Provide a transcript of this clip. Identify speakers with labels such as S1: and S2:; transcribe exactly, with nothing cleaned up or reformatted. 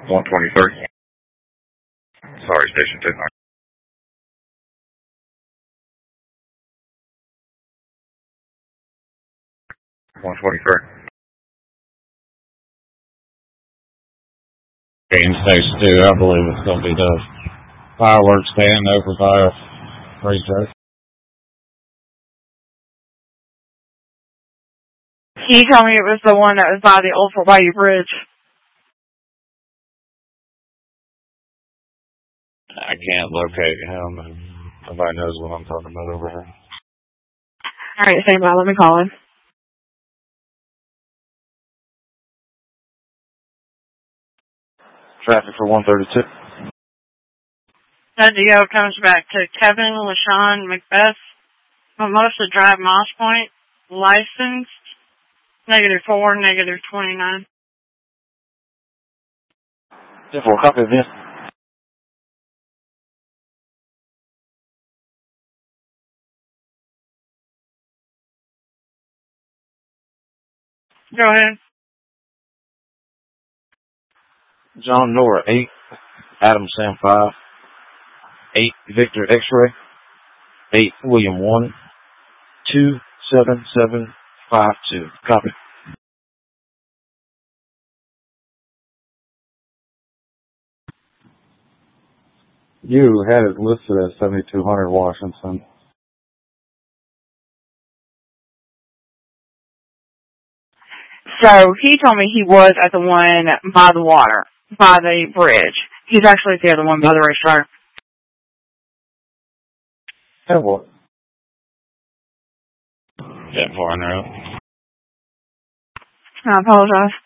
S1: one twenty-third. Sorry, station two. one twenty-three.
S2: Game station two, I believe it's going to be the fireworks stand over by a racetrack.
S3: He told me it was the one that was by the Old Fort Bayou Bridge.
S2: I can't locate him, and nobody knows what I'm talking about over here.
S3: All right, stand by. Let me call him.
S2: Traffic for one thirty-two.
S3: That D O comes back to Kevin LaShawn Macbeth, Mimosa Drive, Moss Point, licensed, negative four, negative twenty-nine.
S2: ten four, copy this.
S3: Go ahead.
S2: John Nora, eight. Adam Sam, five. eight, Victor X-Ray. eight, William, one. two, seven, seven, five, two. Copy. You had it listed as seventy-two hundred Washington.
S3: So he told me he was at the one by the water, by the bridge. He's actually at the other one by the racetrack.
S2: ten four. ten four, I know.
S3: I apologize.